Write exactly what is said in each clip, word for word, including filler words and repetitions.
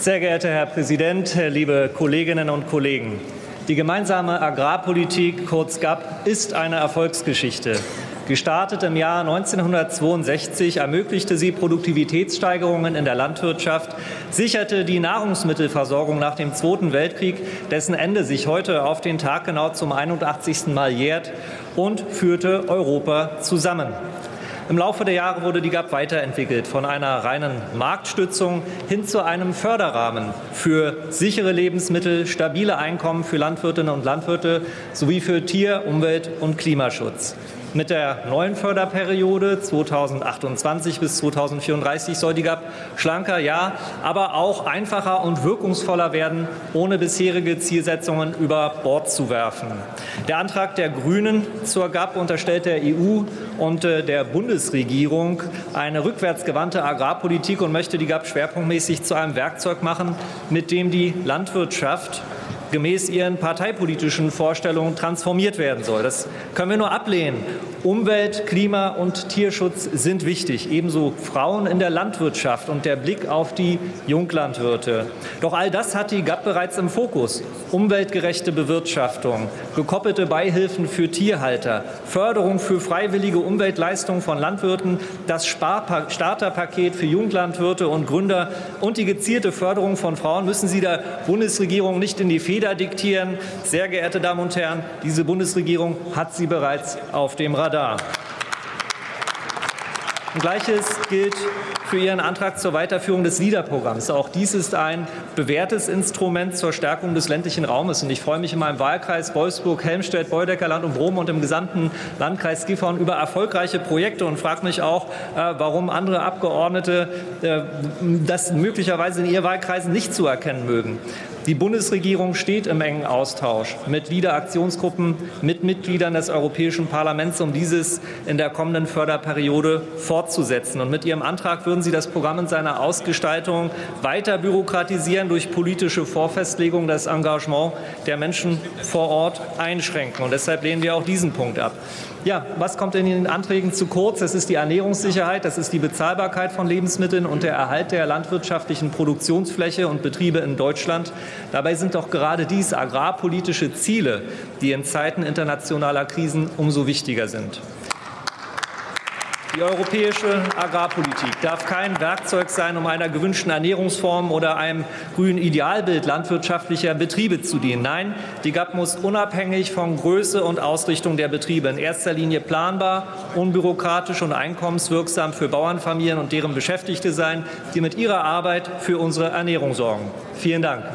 Sehr geehrter Herr Präsident, liebe Kolleginnen und Kollegen! Die gemeinsame Agrarpolitik, kurz G A P, ist eine Erfolgsgeschichte. Gestartet im Jahr neunzehnhundertzweiundsechzig ermöglichte sie Produktivitätssteigerungen in der Landwirtschaft, sicherte die Nahrungsmittelversorgung nach dem Zweiten Weltkrieg, dessen Ende sich heute auf den Tag genau zum einundachtzigsten Mal jährt, und führte Europa zusammen. Im Laufe der Jahre wurde die G A P weiterentwickelt, von einer reinen Marktstützung hin zu einem Förderrahmen für sichere Lebensmittel, stabile Einkommen für Landwirtinnen und Landwirte sowie für Tier-, Umwelt- und Klimaschutz. Mit der neuen Förderperiode zweitausendachtundzwanzig bis zweitausendvierunddreißig soll die G A P schlanker, ja, aber auch einfacher und wirkungsvoller werden, ohne bisherige Zielsetzungen über Bord zu werfen. Der Antrag der Grünen zur G A P unterstellt der E U und der Bundesregierung eine rückwärtsgewandte Agrarpolitik und möchte die G A P schwerpunktmäßig zu einem Werkzeug machen, mit dem die Landwirtschaft gemäß ihren parteipolitischen Vorstellungen transformiert werden soll. Das können wir nur ablehnen. Umwelt-, Klima- und Tierschutz sind wichtig, ebenso Frauen in der Landwirtschaft und der Blick auf die Junglandwirte. Doch all das hat die G A P bereits im Fokus. Umweltgerechte Bewirtschaftung, gekoppelte Beihilfen für Tierhalter, Förderung für freiwillige Umweltleistungen von Landwirten, das Spar- Starterpaket für Junglandwirte und Gründer und die gezielte Förderung von Frauen müssen Sie der Bundesregierung nicht in die Feder diktieren. Sehr geehrte Damen und Herren, diese Bundesregierung hat sie bereits auf dem Radar. Und Gleiches gilt für Ihren Antrag zur Weiterführung des LEADER-Programms. Auch dies ist ein bewährtes Instrument zur Stärkung des ländlichen Raumes. Und ich freue mich in meinem Wahlkreis Wolfsburg, Helmstedt, Beudeckerland und Brom und im gesamten Landkreis Gifhorn über erfolgreiche Projekte und frage mich auch, warum andere Abgeordnete das möglicherweise in ihren Wahlkreisen nicht zu erkennen mögen. Die Bundesregierung steht im engen Austausch mit LEADER-Aktionsgruppen, mit Mitgliedern des Europäischen Parlaments, um dieses in der kommenden Förderperiode fortzusetzen. Und mit Ihrem Antrag würden Sie das Programm in seiner Ausgestaltung weiter bürokratisieren, durch politische Vorfestlegung das Engagement der Menschen vor Ort einschränken. Und deshalb lehnen wir auch diesen Punkt ab. Ja, was kommt in den Anträgen zu kurz? Das ist die Ernährungssicherheit, das ist die Bezahlbarkeit von Lebensmitteln und der Erhalt der landwirtschaftlichen Produktionsfläche und Betriebe in Deutschland. Dabei sind doch gerade dies agrarpolitische Ziele, die in Zeiten internationaler Krisen umso wichtiger sind. Die europäische Agrarpolitik darf kein Werkzeug sein, um einer gewünschten Ernährungsform oder einem grünen Idealbild landwirtschaftlicher Betriebe zu dienen. Nein, die G A P muss unabhängig von Größe und Ausrichtung der Betriebe in erster Linie planbar, unbürokratisch und einkommenswirksam für Bauernfamilien und deren Beschäftigte sein, die mit ihrer Arbeit für unsere Ernährung sorgen. Vielen Dank.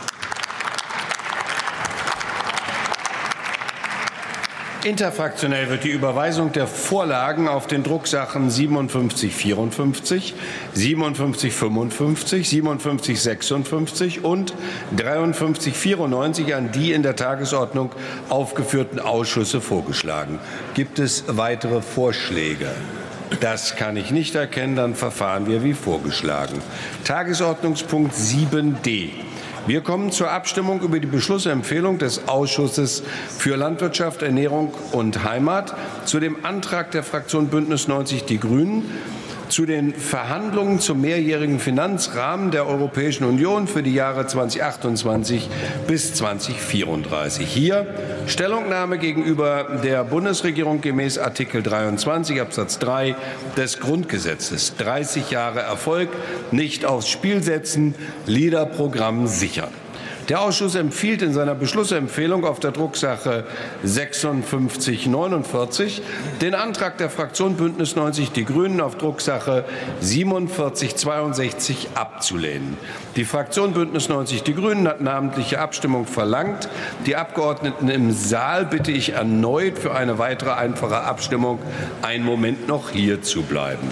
Interfraktionell wird die Überweisung der Vorlagen auf den Drucksachen siebenundfünfzig vierundfünfzig, siebenundfünfzig fünfundfünfzig, siebenundfünfzig sechsundfünfzig und dreiundfünfzig vierundneunzig an die in der Tagesordnung aufgeführten Ausschüsse vorgeschlagen. Gibt es weitere Vorschläge? Das kann ich nicht erkennen, dann verfahren wir wie vorgeschlagen. Tagesordnungspunkt sieben d. Wir kommen zur Abstimmung über die Beschlussempfehlung des Ausschusses für Landwirtschaft, Ernährung und Heimat zu dem Antrag der Fraktion Bündnis neunzig Die Grünen zu den Verhandlungen zum mehrjährigen Finanzrahmen der Europäischen Union für die Jahre zweitausendachtundzwanzig bis zweitausendvierunddreißig. Hier Stellungnahme gegenüber der Bundesregierung gemäß Artikel dreiundzwanzig Absatz drei des Grundgesetzes. dreißig Jahre Erfolg, nicht aufs Spiel setzen, LEADER-Programm sichern. Der Ausschuss empfiehlt in seiner Beschlussempfehlung auf der Drucksache sechsundfünfzig neunundvierzig den Antrag der Fraktion Bündnis neunzig Die Grünen auf Drucksache siebenundvierzig zweiundsechzig abzulehnen. Die Fraktion Bündnis neunzig Die Grünen hat namentliche Abstimmung verlangt. Die Abgeordneten im Saal bitte ich erneut für eine weitere einfache Abstimmung einen Moment noch hier zu bleiben.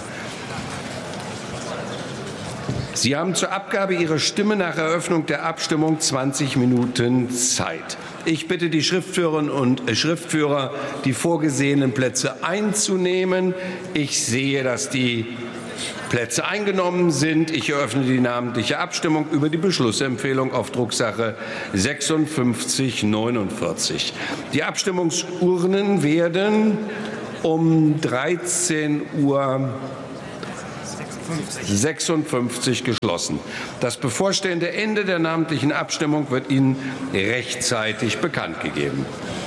Sie haben zur Abgabe Ihrer Stimme nach Eröffnung der Abstimmung zwanzig Minuten Zeit. Ich bitte die Schriftführerinnen und Schriftführer, die vorgesehenen Plätze einzunehmen. Ich sehe, dass die Plätze eingenommen sind. Ich eröffne die namentliche Abstimmung über die Beschlussempfehlung auf Drucksache sechsundfünfzig neunundvierzig. Die Abstimmungsurnen werden um dreizehn Uhr sechsundfünfzig geschlossen. Das bevorstehende Ende der namentlichen Abstimmung wird Ihnen rechtzeitig bekannt gegeben.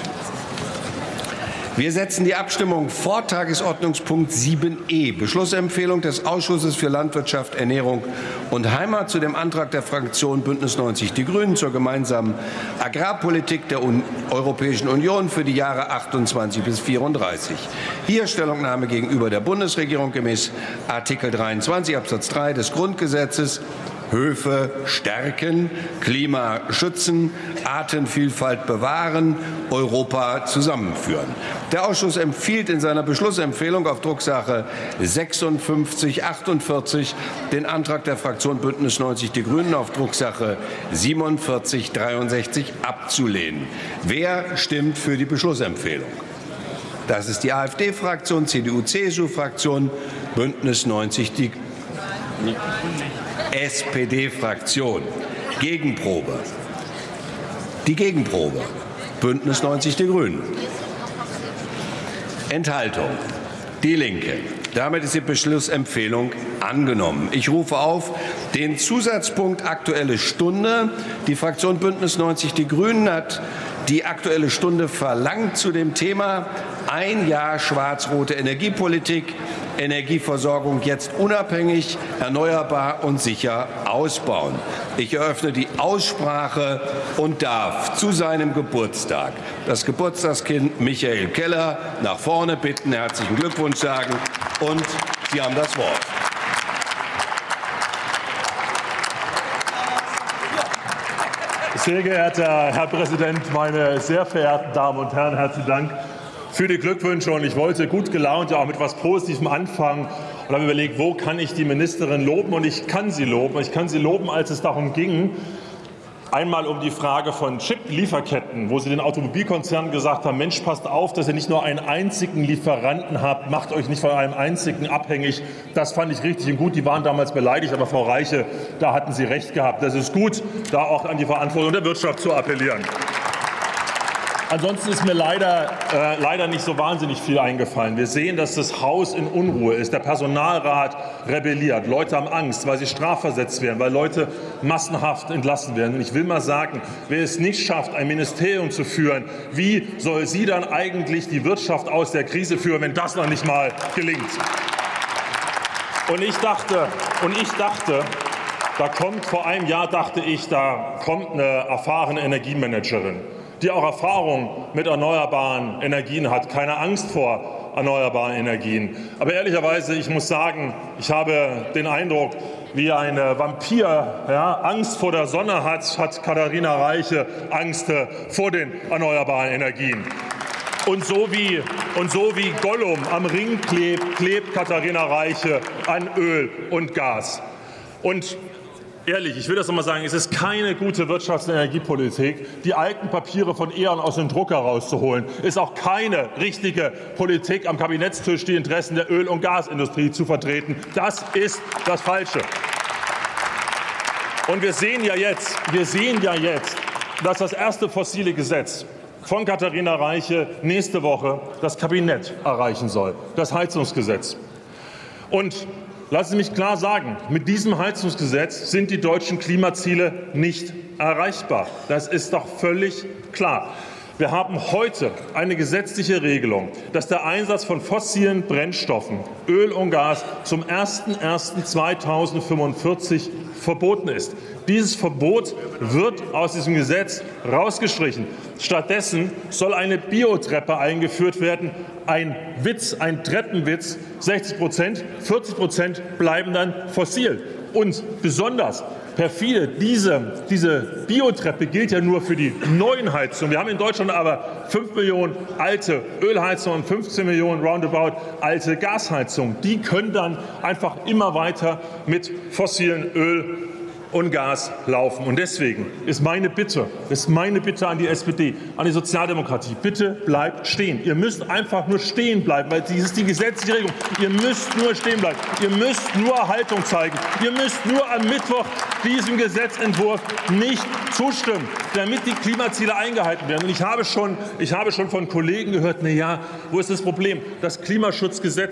Wir setzen die Abstimmung fort. Tagesordnungspunkt sieben e, Beschlussempfehlung des Ausschusses für Landwirtschaft, Ernährung und Heimat zu dem Antrag der Fraktion Bündnis neunzig Die Grünen zur gemeinsamen Agrarpolitik der Europäischen Union für die Jahre achtundzwanzig bis vierunddreißig. Hier Stellungnahme gegenüber der Bundesregierung gemäß Artikel dreiundzwanzig Absatz drei des Grundgesetzes. Höfe stärken, Klima schützen, Artenvielfalt bewahren, Europa zusammenführen. Der Ausschuss empfiehlt in seiner Beschlussempfehlung auf Drucksache sechsundfünfzig achtundvierzig den Antrag der Fraktion Bündnis neunzig Die Grünen auf Drucksache siebenundvierzig dreiundsechzig abzulehnen. Wer stimmt für die Beschlussempfehlung? Das ist die AfD-Fraktion, C D U C S U-Fraktion, Bündnis neunzig Die S P D-Fraktion. Gegenprobe. Die Gegenprobe. Bündnis neunzig Die Grünen. Enthaltung. Die Linke. Damit ist die Beschlussempfehlung angenommen. Ich rufe auf den Zusatzpunkt Aktuelle Stunde. Die Fraktion Bündnis neunzig Die Grünen hat die Aktuelle Stunde verlangt zu dem Thema ein Jahr schwarz-rote Energiepolitik, Energieversorgung jetzt unabhängig, erneuerbar und sicher ausbauen. Ich eröffne die Aussprache und darf zu seinem Geburtstag das Geburtstagskind Michael Keller nach vorne bitten, herzlichen Glückwunsch sagen, und Sie haben das Wort. Sehr geehrter Herr Präsident, meine sehr verehrten Damen und Herren, herzlichen Dank für die Glückwünsche. Und ich wollte gut gelaunt auch mit etwas Positivem anfangen und habe überlegt, wo kann ich die Ministerin loben? Und ich kann sie loben. Ich kann sie loben, als es darum ging, einmal um die Frage von Chip-Lieferketten, wo Sie den Automobilkonzernen gesagt haben, Mensch, passt auf, dass ihr nicht nur einen einzigen Lieferanten habt, macht euch nicht von einem einzigen abhängig. Das fand ich richtig und gut. Die waren damals beleidigt, aber Frau Reiche, da hatten Sie recht gehabt. Das ist gut, da auch an die Verantwortung der Wirtschaft zu appellieren. Ansonsten ist mir leider, äh, leider nicht so wahnsinnig viel eingefallen. Wir sehen, dass das Haus in Unruhe ist. Der Personalrat rebelliert. Leute haben Angst, weil sie strafversetzt werden, weil Leute massenhaft entlassen werden. Und ich will mal sagen, wer es nicht schafft, ein Ministerium zu führen, wie soll sie dann eigentlich die Wirtschaft aus der Krise führen, wenn das noch nicht mal gelingt? Und ich dachte, und ich dachte, da kommt, vor einem Jahr dachte ich, da kommt eine erfahrene Energiemanagerin, die auch Erfahrung mit erneuerbaren Energien hat, keine Angst vor erneuerbaren Energien. Aber ehrlicherweise, ich muss sagen, ich habe den Eindruck, wie ein Vampir ja, Angst vor der Sonne hat, hat Katharina Reiche Angst vor den erneuerbaren Energien. Und so wie, und so wie Gollum am Ring klebt, klebt Katharina Reiche an Öl und Gas. Und ehrlich, ich will das noch mal sagen, es ist keine gute Wirtschafts- und Energiepolitik, die alten Papiere von E.ON aus dem Drucker rauszuholen. Es ist auch keine richtige Politik, am Kabinettstisch die Interessen der Öl- und Gasindustrie zu vertreten. Das ist das Falsche. Und wir sehen ja jetzt, wir sehen ja jetzt, dass das erste fossile Gesetz von Katharina Reiche nächste Woche das Kabinett erreichen soll, das Heizungsgesetz. Und lassen Sie mich klar sagen, mit diesem Heizungsgesetz sind die deutschen Klimaziele nicht erreichbar. Das ist doch völlig klar. Wir haben heute eine gesetzliche Regelung, dass der Einsatz von fossilen Brennstoffen, Öl und Gas, zum ersten ersten zweitausendfünfundvierzig verboten ist. Dieses Verbot wird aus diesem Gesetz rausgestrichen. Stattdessen soll eine Biotreppe eingeführt werden. Ein Witz, ein Treppenwitz. sechzig Prozent, vierzig Prozent bleiben dann fossil. Und besonders perfide, diese, diese Biotreppe gilt ja nur für die neuen Heizungen. Wir haben in Deutschland aber fünf Millionen alte Ölheizungen und fünfzehn Millionen roundabout alte Gasheizungen. Die können dann einfach immer weiter mit fossilen Öl und Gas laufen. Und deswegen ist meine Bitte, ist meine Bitte an die S P D, an die Sozialdemokratie, bitte bleibt stehen. Ihr müsst einfach nur stehen bleiben, weil dies ist die gesetzliche Regelung. Ihr müsst nur stehen bleiben. Ihr müsst nur Haltung zeigen. Ihr müsst nur am Mittwoch diesem Gesetzentwurf nicht zustimmen, damit die Klimaziele eingehalten werden. Und ich habe schon, ich habe schon von Kollegen gehört, na ja, wo ist das Problem? Das Klimaschutzgesetz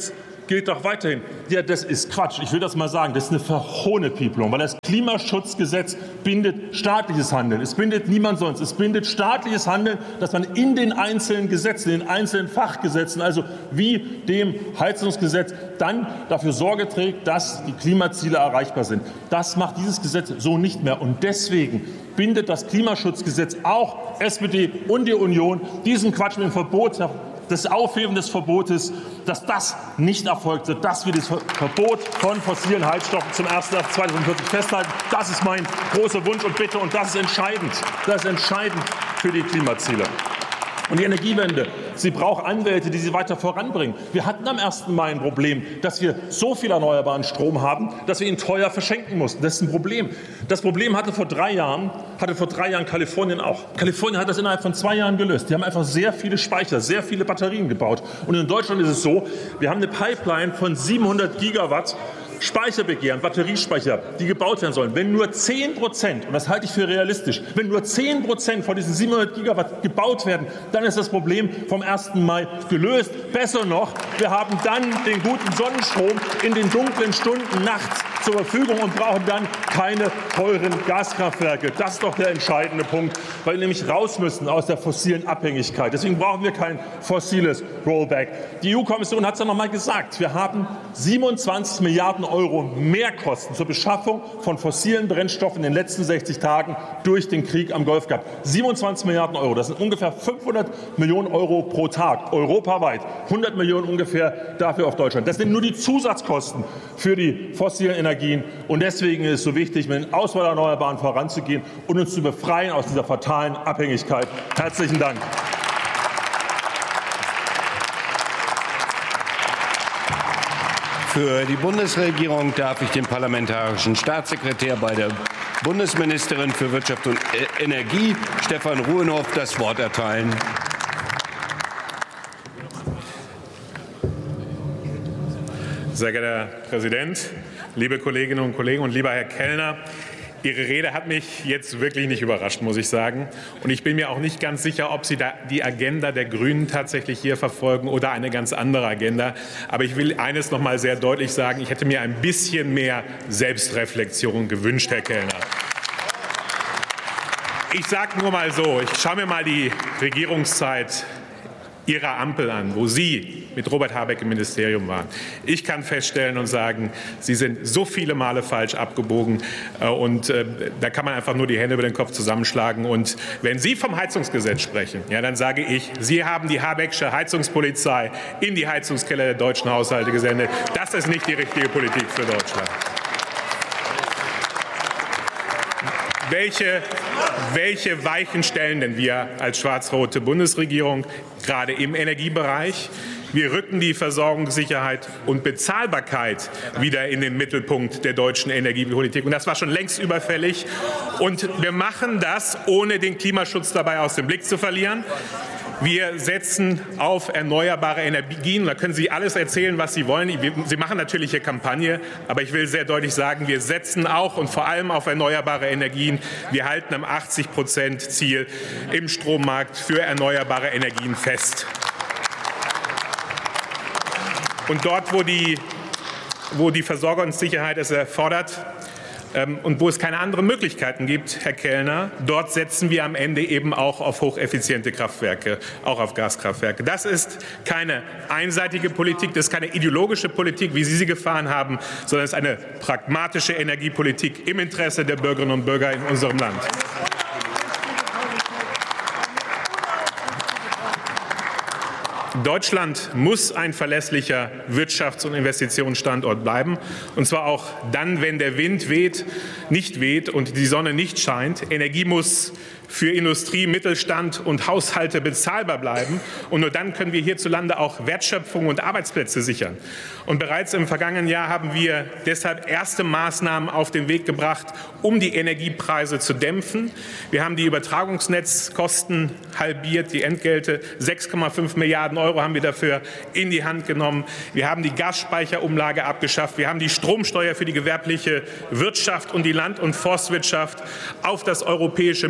gilt doch weiterhin. Ja, das ist Quatsch. Ich will das mal sagen. Das ist eine Verhohnepiepelung, weil das Klimaschutzgesetz bindet staatliches Handeln. Es bindet niemand sonst. Es bindet staatliches Handeln, dass man in den einzelnen Gesetzen, in den einzelnen Fachgesetzen, also wie dem Heizungsgesetz, dann dafür Sorge trägt, dass die Klimaziele erreichbar sind. Das macht dieses Gesetz so nicht mehr. Und deswegen bindet das Klimaschutzgesetz auch S P D und die Union diesen Quatsch mit dem Verbot, das Aufheben des Verbotes, dass das nicht erfolgt wird, dass wir das Verbot von fossilen Heizstoffen zum ersten Januar zweitausendvierzig festhalten. Das ist mein großer Wunsch und Bitte, und das ist entscheidend. Das ist entscheidend für die Klimaziele. Und die Energiewende, sie braucht Anwälte, die sie weiter voranbringen. Wir hatten am ersten Mai ein Problem, dass wir so viel erneuerbaren Strom haben, dass wir ihn teuer verschenken mussten. Das ist ein Problem. Das Problem hatte vor drei Jahren, hatte vor drei Jahren Kalifornien auch. Kalifornien hat das innerhalb von zwei Jahren gelöst. Die haben einfach sehr viele Speicher, sehr viele Batterien gebaut. Und in Deutschland ist es so, wir haben eine Pipeline von siebenhundert Gigawatt Speicherbegehren, Batteriespeicher, die gebaut werden sollen. Wenn nur zehn Prozent, und das halte ich für realistisch, wenn nur zehn Prozent von diesen siebenhundert Gigawatt gebaut werden, dann ist das Problem vom ersten Mai gelöst. Besser noch, wir haben dann den guten Sonnenstrom in den dunklen Stunden nachts zur Verfügung und brauchen dann keine teuren Gaskraftwerke. Das ist doch der entscheidende Punkt, weil wir nämlich raus müssen aus der fossilen Abhängigkeit. Deswegen brauchen wir kein fossiles Rollback. Die E U-Kommission hat es ja noch mal gesagt. Wir haben siebenundzwanzig Milliarden Euro Mehrkosten zur Beschaffung von fossilen Brennstoffen in den letzten sechzig Tagen durch den Krieg am Golf gehabt. siebenundzwanzig Milliarden Euro. Das sind ungefähr fünfhundert Millionen Euro pro Tag, europaweit. hundert Millionen ungefähr dafür auf Deutschland. Das sind nur die Zusatzkosten für die fossilen Energien. Und deswegen ist es so wichtig, mit dem Ausbau der Erneuerbaren voranzugehen und uns zu befreien aus dieser fatalen Abhängigkeit. Herzlichen Dank. Für die Bundesregierung darf ich dem parlamentarischen Staatssekretär bei der Bundesministerin für Wirtschaft und Energie, Stefan Ruhenhoff, das Wort erteilen. Sehr geehrter Herr Präsident, liebe Kolleginnen und Kollegen und lieber Herr Kellner! Ihre Rede hat mich jetzt wirklich nicht überrascht, muss ich sagen. Und ich bin mir auch nicht ganz sicher, ob Sie da die Agenda der Grünen tatsächlich hier verfolgen oder eine ganz andere Agenda. Aber ich will eines noch mal sehr deutlich sagen. Ich hätte mir ein bisschen mehr Selbstreflexion gewünscht, Herr Kellner. Ich sage nur mal so, ich schaue mir mal die Regierungszeit Ihrer Ampel an, wo Sie mit Robert Habeck im Ministerium waren. Ich kann feststellen und sagen, Sie sind so viele Male falsch abgebogen. Und äh, da kann man einfach nur die Hände über den Kopf zusammenschlagen. Und wenn Sie vom Heizungsgesetz sprechen, ja, dann sage ich, Sie haben die Habecksche Heizungspolizei in die Heizungskeller der deutschen Haushalte gesendet. Das ist nicht die richtige Politik für Deutschland. Welche, welche Weichen stellen denn wir als schwarz-rote Bundesregierung gerade im Energiebereich? Wir rücken die Versorgungssicherheit und Bezahlbarkeit wieder in den Mittelpunkt der deutschen Energiepolitik. Und das war schon längst überfällig. Und wir machen das, ohne den Klimaschutz dabei aus dem Blick zu verlieren. Wir setzen auf erneuerbare Energien. Da können Sie alles erzählen, was Sie wollen. Sie machen natürlich hier Kampagne. Aber ich will sehr deutlich sagen, wir setzen auch und vor allem auf erneuerbare Energien. Wir halten am achtzig Prozent Ziel im Strommarkt für erneuerbare Energien fest. Und dort, wo die, wo die Versorgungssicherheit es erfordert, und wo es keine anderen Möglichkeiten gibt, Herr Kellner, dort setzen wir am Ende eben auch auf hocheffiziente Kraftwerke, auch auf Gaskraftwerke. Das ist keine einseitige Politik, das ist keine ideologische Politik, wie Sie sie gefahren haben, sondern es ist eine pragmatische Energiepolitik im Interesse der Bürgerinnen und Bürger in unserem Land. Deutschland muss ein verlässlicher Wirtschafts- und Investitionsstandort bleiben, und zwar auch dann, wenn der Wind weht, nicht weht und die Sonne nicht scheint. Energie muss für Industrie, Mittelstand und Haushalte bezahlbar bleiben. Und nur dann können wir hierzulande auch Wertschöpfung und Arbeitsplätze sichern. Und bereits im vergangenen Jahr haben wir deshalb erste Maßnahmen auf den Weg gebracht, um die Energiepreise zu dämpfen. Wir haben die Übertragungsnetzkosten halbiert, die Entgelte. sechs Komma fünf Milliarden Euro haben wir dafür in die Hand genommen. Wir haben die Gasspeicherumlage abgeschafft. Wir haben die Stromsteuer für die gewerbliche Wirtschaft und die Land- und Forstwirtschaft auf das europäische Minimum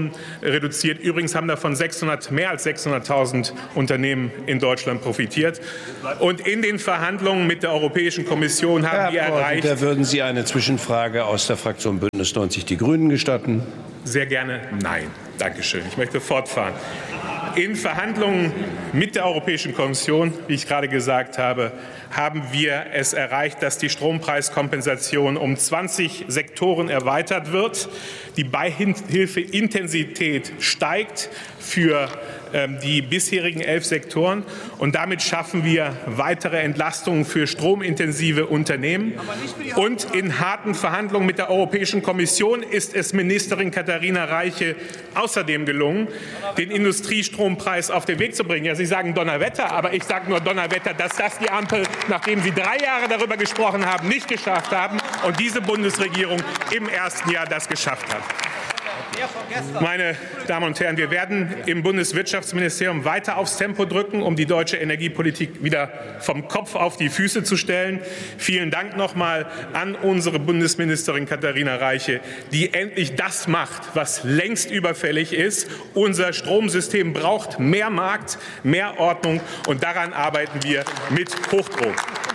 Emissionen reduziert. Übrigens haben davon sechshundert, mehr als sechshunderttausend Unternehmen in Deutschland profitiert. Und in den Verhandlungen mit der Europäischen Kommission haben Herr wir erreicht. Da würden Sie eine Zwischenfrage aus der Fraktion Bündnis neunzig Die Grünen gestatten? Sehr gerne nein. Dankeschön. Ich möchte fortfahren. In Verhandlungen mit der Europäischen Kommission, wie ich gerade gesagt habe, haben wir es erreicht, dass die Strompreiskompensation um zwanzig Sektoren erweitert wird. Die Beihilfeintensität steigt für ähm, die bisherigen elf Sektoren. Und damit schaffen wir weitere Entlastungen für stromintensive Unternehmen. Und in harten Verhandlungen mit der Europäischen Kommission ist es Ministerin Katharina Reiche außerdem gelungen, den Industriestrompreis auf den Weg zu bringen. Ja, Sie sagen Donnerwetter, aber ich sage nur Donnerwetter, dass das die Ampel, nachdem Sie drei Jahre darüber gesprochen haben, nicht geschafft haben und diese Bundesregierung im ersten Jahr das geschafft hat. Meine Damen und Herren, wir werden im Bundeswirtschaftsministerium weiter aufs Tempo drücken, um die deutsche Energiepolitik wieder vom Kopf auf die Füße zu stellen. Vielen Dank noch mal an unsere Bundesministerin Katharina Reiche, die endlich das macht, was längst überfällig ist. Unser Stromsystem braucht mehr Markt, mehr Ordnung, und daran arbeiten wir mit Hochdruck.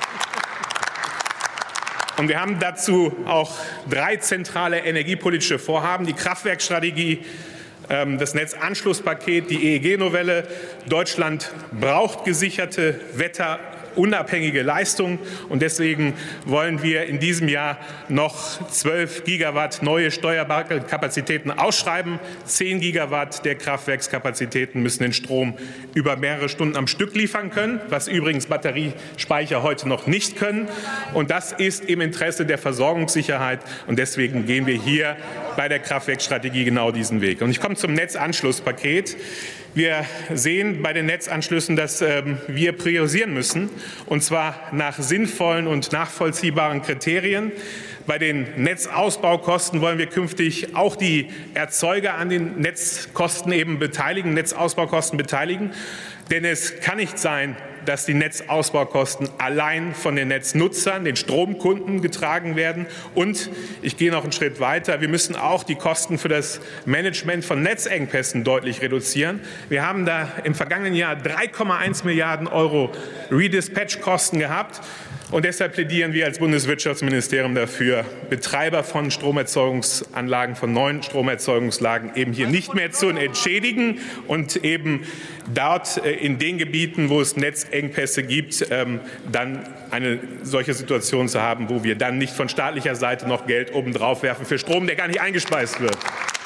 Und wir haben dazu auch drei zentrale energiepolitische Vorhaben: die Kraftwerkstrategie, das Netzanschlusspaket, die E E G-Novelle. Deutschland braucht gesicherte wetterunabhängige Leistung, und deswegen wollen wir in diesem Jahr noch zwölf Gigawatt neue steuerbare Kapazitäten ausschreiben. Zehn Gigawatt der Kraftwerkskapazitäten müssen den Strom über mehrere Stunden am Stück liefern können, was übrigens Batteriespeicher heute noch nicht können. Und das ist im Interesse der Versorgungssicherheit, und deswegen gehen wir hier bei der Kraftwerkstrategie genau diesen Weg. Und ich komme zum Netzanschlusspaket. Wir sehen bei den Netzanschlüssen, dass ähm, wir priorisieren müssen, und zwar nach sinnvollen und nachvollziehbaren Kriterien. Bei den Netzausbaukosten wollen wir künftig auch die Erzeuger an den Netzkosten eben beteiligen, Netzausbaukosten beteiligen. Denn es kann nicht sein, dass die Netzausbaukosten allein von den Netznutzern, den Stromkunden, getragen werden. Und ich gehe noch einen Schritt weiter. Wir müssen auch die Kosten für das Management von Netzengpässen deutlich reduzieren. Wir haben da im vergangenen Jahr drei Komma eins Milliarden Euro Redispatch-Kosten gehabt. Und deshalb plädieren wir als Bundeswirtschaftsministerium dafür, Betreiber von Stromerzeugungsanlagen, von neuen Stromerzeugungslagen eben hier nicht mehr zu entschädigen und eben dort in den Gebieten, wo es Netzengpässe gibt, dann eine solche Situation zu haben, wo wir dann nicht von staatlicher Seite noch Geld obendrauf werfen für Strom, der gar nicht eingespeist wird.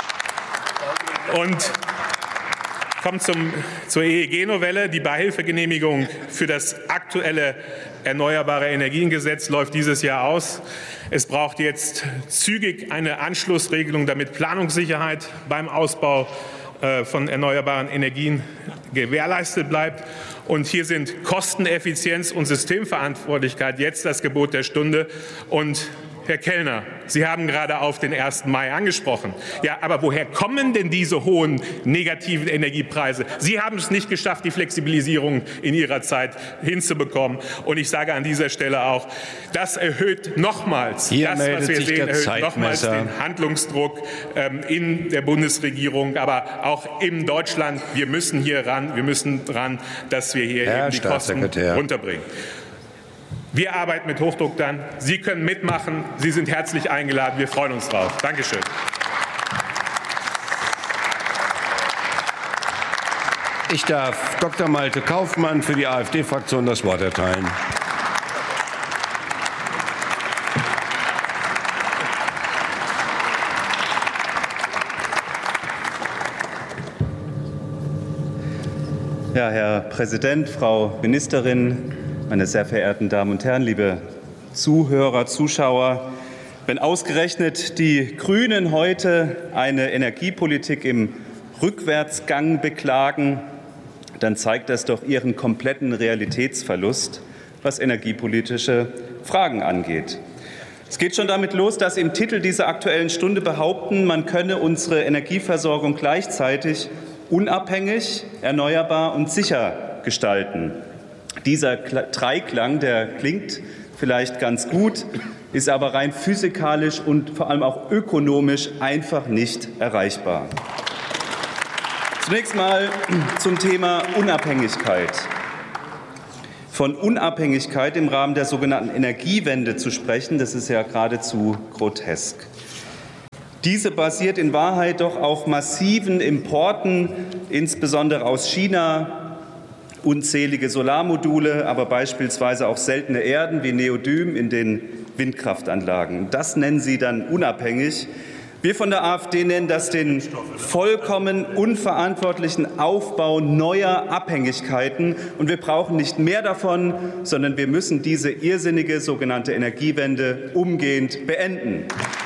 Und kommt zum, zur E E G-Novelle. Die Beihilfegenehmigung für das aktuelle Erneuerbare Energiengesetz läuft dieses Jahr aus. Es braucht jetzt zügig eine Anschlussregelung, damit Planungssicherheit beim Ausbau äh, von erneuerbaren Energien gewährleistet bleibt. Und hier sind Kosteneffizienz und Systemverantwortlichkeit jetzt das Gebot der Stunde. Und Herr Kellner, Sie haben gerade auf den ersten Mai angesprochen. Ja, aber woher kommen denn diese hohen negativen Energiepreise? Sie haben es nicht geschafft, die Flexibilisierung in Ihrer Zeit hinzubekommen. Und ich sage an dieser Stelle auch, das erhöht nochmals, Hier das, was wir sehen, erhöht nochmals Zeitmesser. den Handlungsdruck ähm, in der Bundesregierung, aber auch in Deutschland. Wir müssen hier ran, wir müssen ran, dass wir hier Herr eben die Kosten runterbringen. Wir arbeiten mit Hochdruck dann. Sie können mitmachen. Sie sind herzlich eingeladen. Wir freuen uns drauf. Dankeschön. Ich darf Doktor Malte Kaufmann für die AfD-Fraktion das Wort erteilen. Ja, Herr Präsident, Frau Ministerin, meine sehr verehrten Damen und Herren, liebe Zuhörer, Zuschauer, wenn ausgerechnet die Grünen heute eine Energiepolitik im Rückwärtsgang beklagen, dann zeigt das doch ihren kompletten Realitätsverlust, was energiepolitische Fragen angeht. Es geht schon damit los, dass im Titel dieser Aktuellen Stunde behaupten, man könne unsere Energieversorgung gleichzeitig unabhängig, erneuerbar und sicher gestalten. Dieser Dreiklang, der klingt vielleicht ganz gut, ist aber rein physikalisch und vor allem auch ökonomisch einfach nicht erreichbar. Zunächst mal zum Thema Unabhängigkeit. Von Unabhängigkeit im Rahmen der sogenannten Energiewende zu sprechen, das ist ja geradezu grotesk. Diese basiert in Wahrheit doch auf massiven Importen, insbesondere aus China, unzählige Solarmodule, aber beispielsweise auch seltene Erden wie Neodym in den Windkraftanlagen. Das nennen Sie dann unabhängig. Wir von der AfD nennen das den vollkommen unverantwortlichen Aufbau neuer Abhängigkeiten. Und wir brauchen nicht mehr davon, sondern wir müssen diese irrsinnige sogenannte Energiewende umgehend beenden.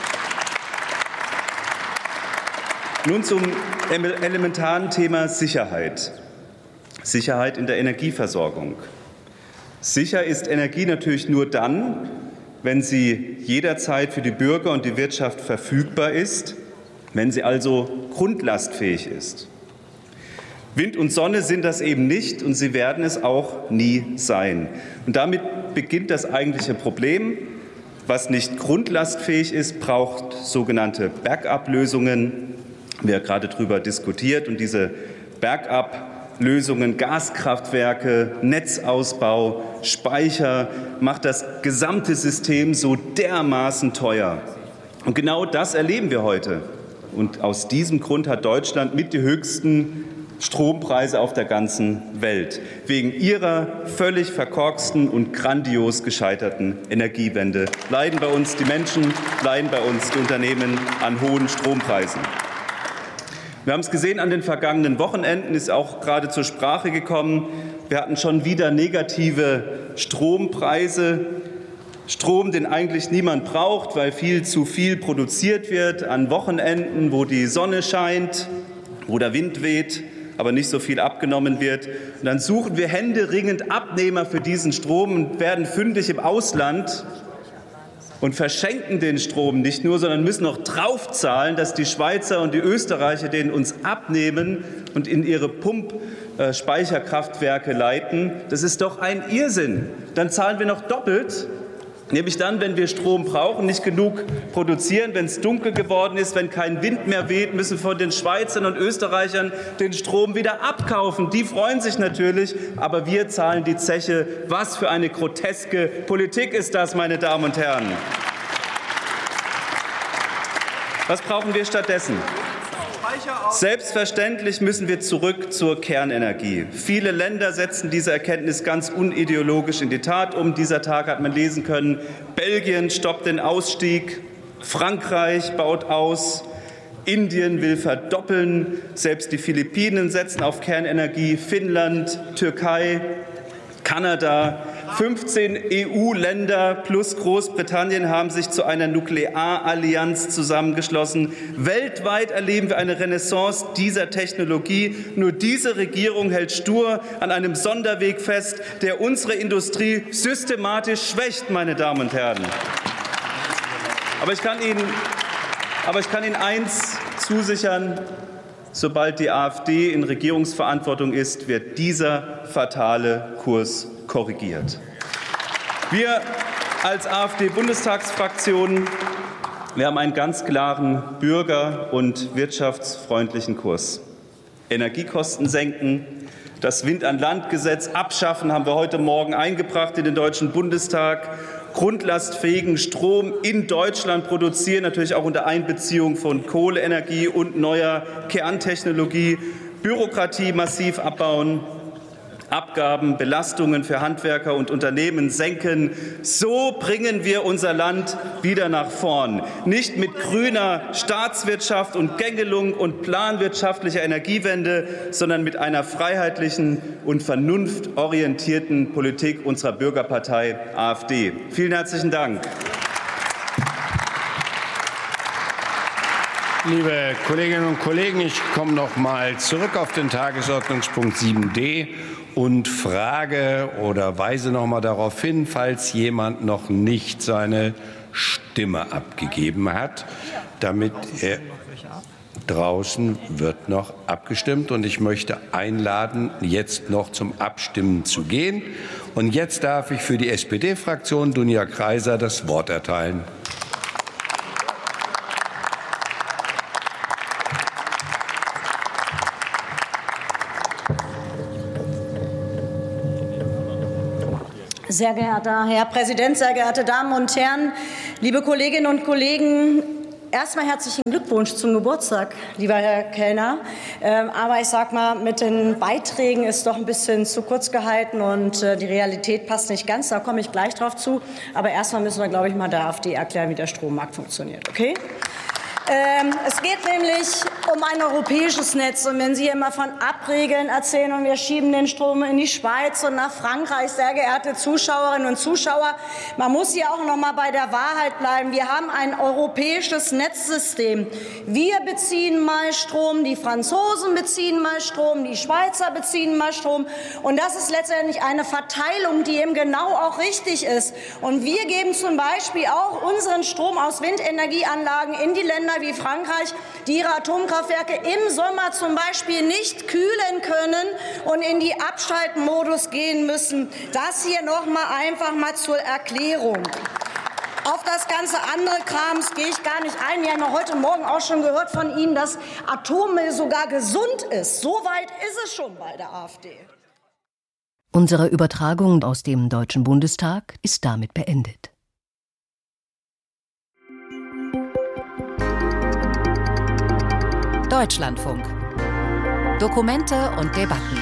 Nun zum elementaren Thema Sicherheit. Sicherheit in der Energieversorgung. Sicher ist Energie natürlich nur dann, wenn sie jederzeit für die Bürger und die Wirtschaft verfügbar ist, wenn sie also grundlastfähig ist. Wind und Sonne sind das eben nicht und sie werden es auch nie sein. Und damit beginnt das eigentliche Problem. Was nicht grundlastfähig ist, braucht sogenannte Backup-Lösungen. Wir haben gerade darüber diskutiert und diese Backup-Lösungen, Gaskraftwerke, Netzausbau, Speicher, macht das gesamte System so dermaßen teuer. Und genau das erleben wir heute. Und aus diesem Grund hat Deutschland mit die höchsten Strompreise auf der ganzen Welt. Wegen ihrer völlig verkorksten und grandios gescheiterten Energiewende leiden bei uns die Menschen, leiden bei uns die Unternehmen an hohen Strompreisen. Wir haben es gesehen an den vergangenen Wochenenden, ist auch gerade zur Sprache gekommen. Wir hatten schon wieder negative Strompreise. Strom, den eigentlich niemand braucht, weil viel zu viel produziert wird an Wochenenden, wo die Sonne scheint, wo der Wind weht, aber nicht so viel abgenommen wird. Und dann suchen wir händeringend Abnehmer für diesen Strom und werden fündig im Ausland und verschenken den Strom nicht nur, sondern müssen noch draufzahlen, dass die Schweizer und die Österreicher den uns abnehmen und in ihre Pumpspeicherkraftwerke leiten. Das ist doch ein Irrsinn. Dann zahlen wir noch doppelt, nämlich dann, wenn wir Strom brauchen, nicht genug produzieren, wenn es dunkel geworden ist, wenn kein Wind mehr weht, müssen von den Schweizern und Österreichern den Strom wieder abkaufen. Die freuen sich natürlich, aber wir zahlen die Zeche. Was für eine groteske Politik ist das, meine Damen und Herren? Was brauchen wir stattdessen? Selbstverständlich müssen wir zurück zur Kernenergie. Viele Länder setzen diese Erkenntnis ganz unideologisch in die Tat um. Dieser Tag hat man lesen können, Belgien stoppt den Ausstieg, Frankreich baut aus, Indien will verdoppeln, selbst die Philippinen setzen auf Kernenergie, Finnland, Türkei, Kanada, fünfzehn E U-Länder plus Großbritannien haben sich zu einer Nuklearallianz zusammengeschlossen. Weltweit erleben wir eine Renaissance dieser Technologie. Nur diese Regierung hält stur an einem Sonderweg fest, der unsere Industrie systematisch schwächt, meine Damen und Herren. Aber ich kann Ihnen, aber ich kann Ihnen eins zusichern. Sobald die AfD in Regierungsverantwortung ist, wird dieser fatale Kurs korrigiert. Wir als AfD-Bundestagsfraktion, wir haben einen ganz klaren bürger- und wirtschaftsfreundlichen Kurs. Energiekosten senken, das Wind-an-Land-Gesetz abschaffen, haben wir heute Morgen eingebracht in den Deutschen Bundestag. Grundlastfähigen Strom in Deutschland produzieren, natürlich auch unter Einbeziehung von Kohleenergie und neuer Kerntechnologie, Bürokratie massiv abbauen, Abgaben, Belastungen für Handwerker und Unternehmen senken. So bringen wir unser Land wieder nach vorn. Nicht mit grüner Staatswirtschaft und Gängelung und planwirtschaftlicher Energiewende, sondern mit einer freiheitlichen und vernunftorientierten Politik unserer Bürgerpartei AfD. Vielen herzlichen Dank. Liebe Kolleginnen und Kollegen, ich komme noch mal zurück auf den Tagesordnungspunkt sieben d und frage oder weise noch mal darauf hin, falls jemand noch nicht seine Stimme abgegeben hat, damit er draußen wird noch abgestimmt und ich möchte einladen, jetzt noch zum Abstimmen zu gehen. Und jetzt darf ich für die S P D-Fraktion Dunja Kreiser das Wort erteilen. Sehr geehrter Herr Präsident, sehr geehrte Damen und Herren, liebe Kolleginnen und Kollegen, erstmal herzlichen Glückwunsch zum Geburtstag, lieber Herr Kellner. Ähm, aber ich sag mal, mit den Beiträgen ist doch ein bisschen zu kurz gehalten und äh, die Realität passt nicht ganz. Da komme ich gleich drauf zu. Aber erstmal müssen wir, glaube ich, mal der AfD erklären, wie der Strommarkt funktioniert. Okay? Ähm, es geht nämlich um ein europäisches Netz. Und wenn Sie immer von Abregeln erzählen und wir schieben den Strom in die Schweiz und nach Frankreich, sehr geehrte Zuschauerinnen und Zuschauer, man muss hier auch noch mal bei der Wahrheit bleiben. Wir haben ein europäisches Netzsystem. Wir beziehen mal Strom, die Franzosen beziehen mal Strom, die Schweizer beziehen mal Strom. Und das ist letztendlich eine Verteilung, die eben genau auch richtig ist. Und wir geben zum Beispiel auch unseren Strom aus Windenergieanlagen in die Länder wie Frankreich, die ihre Atomkraftwerke im Sommer zum Beispiel nicht kühlen können und in die Abschaltmodus gehen müssen. Das hier noch mal einfach mal zur Erklärung. Auf das ganze andere Krams gehe ich gar nicht ein. Wir haben ja heute Morgen auch schon gehört von Ihnen, dass Atommüll sogar gesund ist. So weit ist es schon bei der AfD. Unsere Übertragung aus dem Deutschen Bundestag ist damit beendet. Deutschlandfunk. Dokumente und Debatten.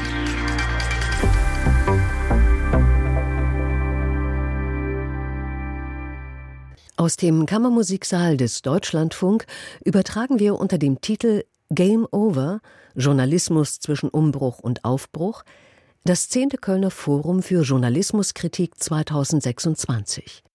Aus dem Kammermusiksaal des Deutschlandfunk übertragen wir unter dem Titel Game Over – Journalismus zwischen Umbruch und Aufbruch das zehnte Kölner Forum für Journalismuskritik zweitausendsechsundzwanzig.